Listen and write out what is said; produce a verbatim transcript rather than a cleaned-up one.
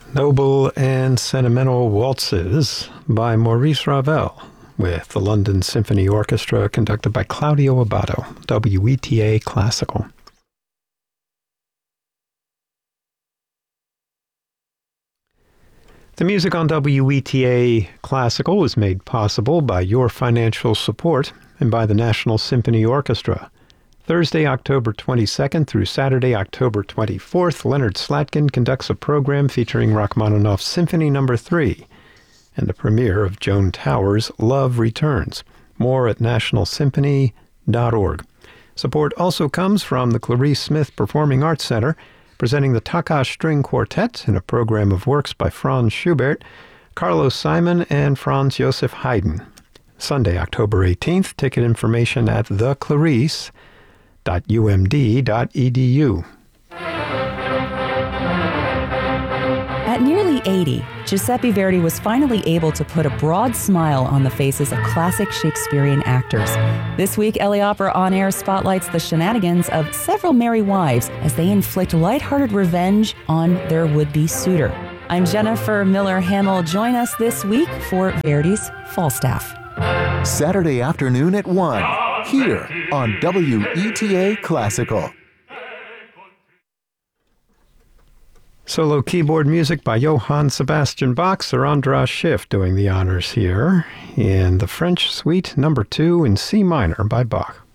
Noble and Sentimental Waltzes by Maurice Ravel, with the London Symphony Orchestra conducted by Claudio Abbado, W E T A Classical. The music on W E T A Classical was made possible by your financial support and by the National Symphony Orchestra. Thursday, October twenty-second through Saturday, October twenty-fourth, Leonard Slatkin conducts a program featuring Rachmaninoff's Symphony Number three and the premiere of Joan Towers' Love Returns. More at national symphony dot org. Support also comes from the Clarice Smith Performing Arts Center, presenting the Takash String Quartet in a program of works by Franz Schubert, Carlos Simon, and Franz Joseph Haydn. Sunday, October eighteenth, ticket information at the clarice dot u m d dot e d u. At nearly eighty, Giuseppe Verdi was finally able to put a broad smile on the faces of classic Shakespearean actors. This week, L A Opera On Air spotlights the shenanigans of several merry wives as they inflict lighthearted revenge on their would-be suitor. I'm Jennifer Miller Hamill. Join us this week for Verdi's Falstaff. Saturday afternoon at one, here on W E T A Classical. Solo keyboard music by Johann Sebastian Bach, Sir Andras Schiff doing the honors here in the French Suite Number two in C minor by Bach.